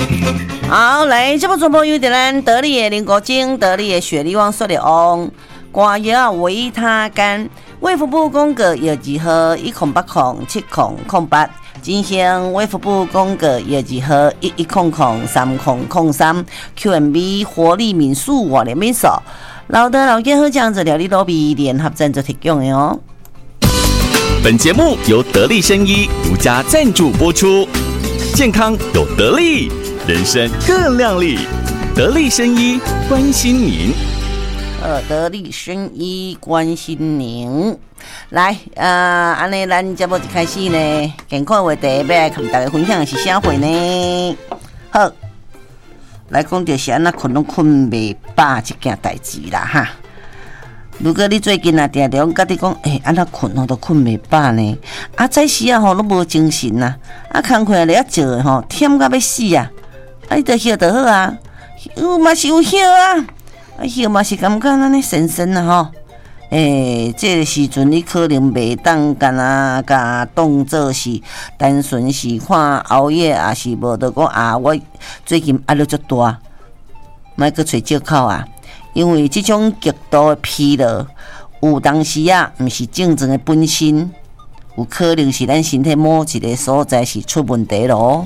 好，来，这部全部由咱得力的林国精、得力的雪梨王说的翁，肝药维他甘，卫福部公告药剂号108070008，进行卫福部公告药剂号11003003 QMB 活力民宿活力民宿，老的老健好酱子料理都比联合赞助提供的哦。 本节目由得力生医独家赞助播出，健康有得力，人生更亮丽。得力生医关心您， 得力生医关心您。来，安尼咱节目一开始呢，健康话题要来跟大家分享的是啥话呢？好，来讲到是安那困拢困袂饱这件代志啦哈。如果你最近啊，常常甲你讲，安那困吼都困袂饱呢，早时啊吼都无精神呐，工课咧做的吼，忝到要死啊，你着歇就好啊，嘛是有歇啊，歇嘛是感觉安尼神神啊吼，这个时阵你可能袂当干啊，甲当做是单纯是看熬夜，也是无得讲我最近压力足大，莫去找借口啊。因为这种极度的疲劳，有当时啊，毋是正常的本身，有可能是咱身体某一个所在是出问题咯。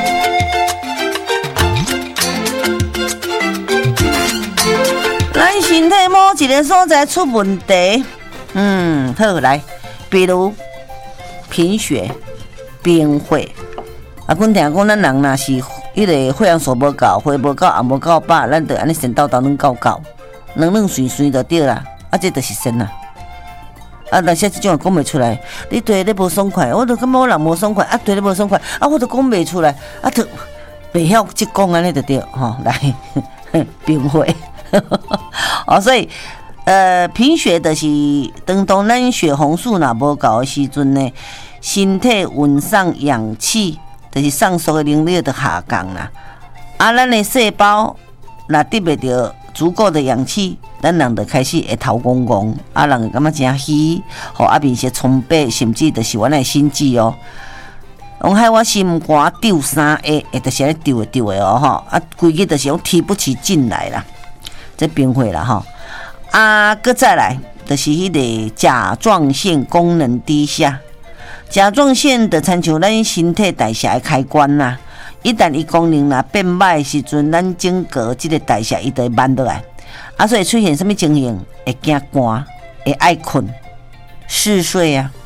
咱身体某一个所在出问题，好来，比如贫血、贫血，阮听讲咱人若是迄个血氧素无够，血无够，也无够饱，咱就安尼神叨叨软够够。软顺顺就对啦，这就是神啦。但是这种讲袂出来，你对咧无爽快，我就感觉我人无爽快，对咧无爽快，我就讲袂出来，就袂晓即讲安尼就对吼。来，贫血，所以贫血就是当咱血红素若无够的时阵呢，身体运送氧气，就是送输的能力就下降啦。咱的细胞若得袂到足够的氧气，咱人就开始会头晕晕，人会感觉真虚，面色苍白，甚至就是阮的心悸哦。讲害我心肝丢3下，就是安尼丢的哦规日就是讲提不起劲来啦，这贫血啦吼。搁再来就是迄个甲状腺功能低下，甲状腺就亲像咱身体代谢的开关啦。一旦伊功能啦变歹的时阵，咱整个即个代谢伊就会慢落来，所以出现什么情形？会惊寒，会爱困、嗜睡啊，